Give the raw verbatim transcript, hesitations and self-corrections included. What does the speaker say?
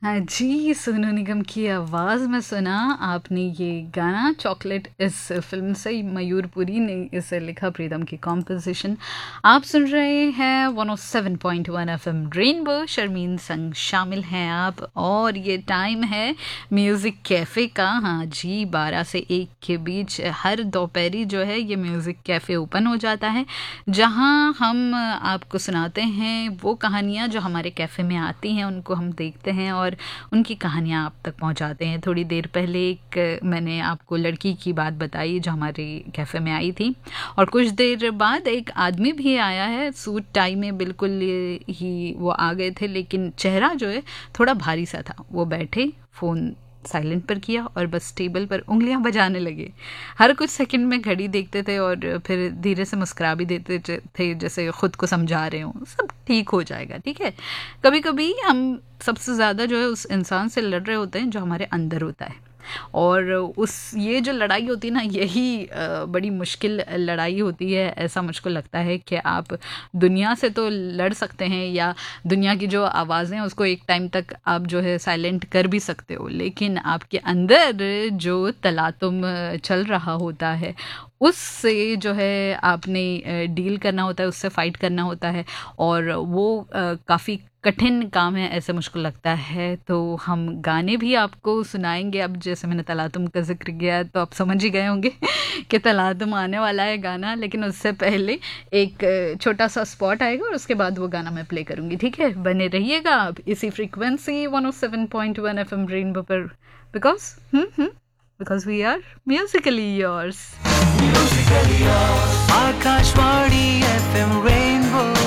हाँ जी, सोनू निगम की आवाज़ में सुना आपने ये गाना चॉकलेट। इस फ़िल्म से मयूरपुरी ने इसे लिखा, प्रीतम की कॉम्पोजिशन। आप सुन रहे हैं one O seven point one FM rainbow, Sharmin संग शामिल हैं आप, और ये टाइम है म्यूज़िक कैफ़े का। हाँ जी, बारह से एक के बीच हर दोपहरी जो है ये म्यूज़िक कैफ़े ओपन हो जाता है, जहाँ हम आपको सुनाते हैं वो कहानियाँ जो हमारे कैफ़े में आती हैं, उनको हम देखते हैं और उनकी कहानियाँ आप तक पहुंचाते हैं। थोड़ी देर पहले एक मैंने आपको लड़की की बात बताई जो हमारे कैफ़े में आई थी, और कुछ देर बाद एक आदमी भी आया है, सूट टाई में बिल्कुल ही वो आ गए थे, लेकिन चेहरा जो है थोड़ा भारी सा था। वो बैठे, फ़ोन साइलेंट पर किया और बस टेबल पर उंगलियां बजाने लगे। हर कुछ सेकंड में घड़ी देखते थे और फिर धीरे से मुस्कुरा भी देते थे, जैसे खुद को समझा रहे हों सब ठीक हो जाएगा। ठीक है, कभी कभी हम सबसे ज़्यादा जो है उस इंसान से लड़ रहे होते हैं जो हमारे अंदर होता है, और उस ये जो लड़ाई होती है ना, यही बड़ी मुश्किल लड़ाई होती है। ऐसा मुझको लगता है कि आप दुनिया से तो लड़ सकते हैं, या दुनिया की जो आवाज़ें उसको एक टाइम तक आप जो है साइलेंट कर भी सकते हो, लेकिन आपके अंदर जो तलातुम चल रहा होता है उससे जो है आपने डील करना होता है, उससे फाइट करना होता है, और वो काफ़ी कठिन काम है ऐसे मुझको लगता है। तो हम गाने भी आपको सुनाएंगे। अब जैसे मैंने तलातुम का जिक्र किया तो आप समझ ही गए होंगे कि तलातुम आने वाला है गाना, लेकिन उससे पहले एक छोटा सा स्पॉट आएगा और उसके बाद वो गाना मैं प्ले करूँगी। ठीक है, बने रहिएगा आप इसी frequency one O seven point one F M rainbow पर, because because we are Musically yours. Musically yours. Akashvani F M Rainbow